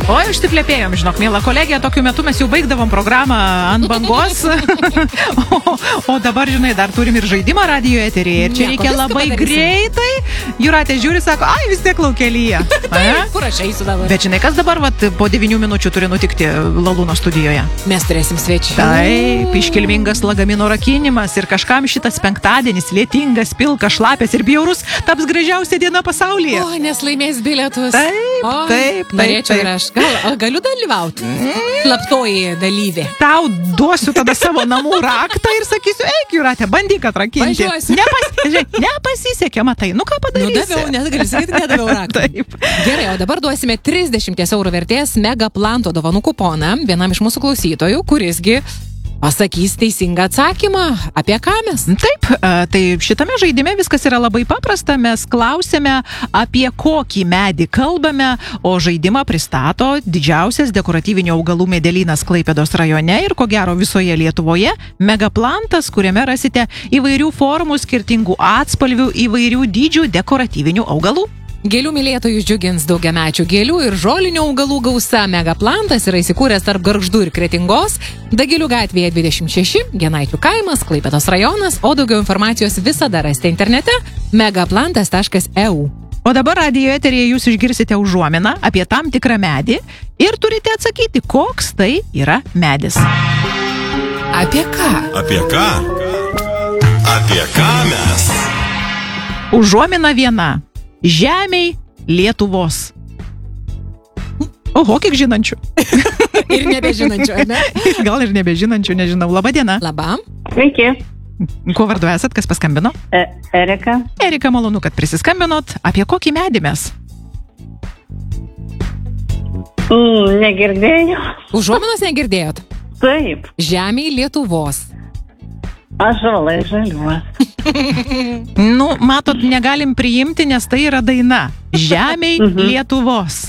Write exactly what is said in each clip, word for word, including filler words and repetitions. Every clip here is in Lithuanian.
O, išsiplepėjom, žinok, mėla kolegė, tokiu metu mes jau baigdavom programą ant bangos, o, o dabar, žinai, dar turim ir žaidimą radijo eteryje ir čia Nieko, reikia viską labai padarysim. greitai. Jūratė žiūri, sako, ai, vis tiek laukelyje. Taip, kur aš eisiu dabar? Bet žinai, kas dabar vat, po devynių minučių turi nutikti Lalūno studijoje? Mes turėsim svečių. Taip, iškilmingas lagamino rakinimas ir kažkam šitas penktadienis, lietingas, pilkas, šlapės ir bjaurus taps gražiausia diena pasaulyje. O, nes laimės bilietus. Taip, o, taip, taip, norėčiau taip. ir aš. Gal, galiu dalyvauti? Slaptoji dalyvė. Tau duosiu tada savo namų raktą ir sakysiu, eik, Jūratė, bandyk atrakinti. Važiuosiu. Nepas, žiūrėk, nepasisekė, matai, nu ką padarysi? Nudaviau, nes gali sakyti, nedaviau raktą. Taip. Gerai, o dabar duosime trisdešimt eurų vertės Megaplanto dovanų kuponą vienam iš mūsų klausytojų, kurisgi pasakys teisingą atsakymą. Apie ką mes? Taip, e, tai šitame žaidime viskas yra labai paprasta. Mes klausėme, apie kokį medį kalbame, o žaidimą pristato didžiausias dekoratyvinių augalų medelynas Klaipėdos rajone ir ko gero visoje Lietuvoje – Megaplantas, kuriame rasite įvairių formų, skirtingų atspalvių, įvairių dydžių dekoratyvinių augalų. Gėlių mylėtojus džiugins daugiamečių gėlių ir žolinių augalų gausa. Megaplantas yra įsikūręs tarp Gargždų ir Kretingos, Dagilių gatvėje dvidešimt šeši, Genaičių kaimas, Klaipėdos rajonas, o daugiau informacijos visada rasite internete megaplantas taškas e u. O dabar radijo eteryje jūs išgirsite užuominą apie tam tikrą medį ir turite atsakyti, koks tai yra medis. Apie ką? Apie ką? Apie ką mes? Užuomina viena. Žemei Lietuvos. Oho, kiek žinančių. Ir nebežinančių, ar ne? Gal ir nebežinančių, nežinau. Labą dieną. Labam. Sveiki, Kuo vardu esat, kas paskambino? e, Erika. Erika, malonu, kad prisiskambinot. Apie kokį medį mes? Mm, negirdėjau. Užuominos negirdėjot? Taip, Žemei Lietuvos. ąžuolai žaliuos. Nu, matot, negalim priimti, nes tai yra daina. Žemei Lietuvos.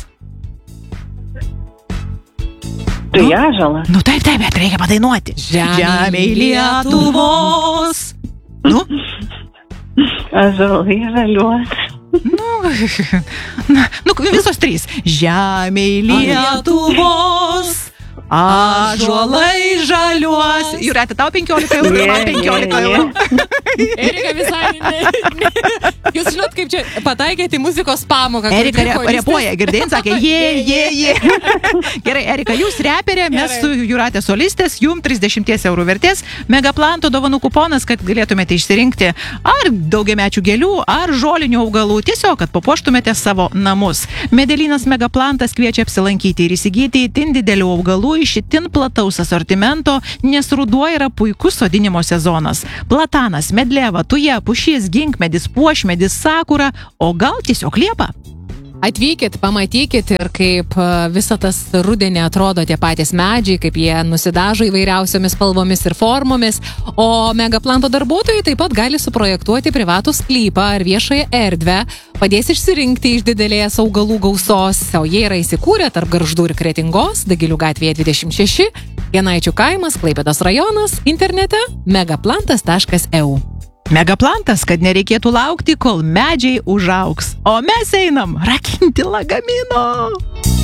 Tu ąžuolas. Nu taip, taip, bet reikia padainuoti. Žemei Lietuvos. Nu, Ąžuolai žaliuos. nu, na, nu, visos trys. Žemei Lietuvos. Ąžuolai žaliuos. Jūratė, tau penkiolika eurų, man penkiolika eurų. Erika visai ne, ne. Jūs žinot, kaip čia pataikėte į muzikos pamoką. kur Erika dvi re, choristės- repuoja, girdėjai, sakė, jie, jie, jie. Gerai, Erika, jūs reperė, mes Gerai. su Jūratė solistės, jum trisdešimt eurų vertės, Megaplanto dovanų kuponas, kad galėtumėte išsirinkti ar daugiamečių gėlių, ar žolinių augalų, tiesiog, kad papuoštumėte savo namus. Medelynas Megaplantas kviečia apsilankyti ir įsigyti itin didelių augalų iš itin plataus asortimento, nes ruduo yra puikus sodinimo sezonas. Platanas, medlieva, tuja, pušis, ginkmedis, puošmedis, sakura, o gal tiesiog liepa. Atvykit, pamatykit ir kaip e, visa tas rudenį atrodo tie patys medžiai, kaip jie nusidažo įvairiausiomis spalvomis ir formomis, o Megaplanto darbuotojai taip pat gali suprojektuoti privatų sklypą ar viešąją erdvę, padės išsirinkti iš didelės augalų gausos, o jie yra įsikūrę tarp Gargždų ir Kretingos, Dagilių gatvėje dvidešimt šeši, Genaičių kaimas, Klaipėdos rajonas, internete megaplantas taškas e u. Megaplantas, kad nereikėtų laukti, kol medžiai užaugs. O mes einam rakinti lagamino.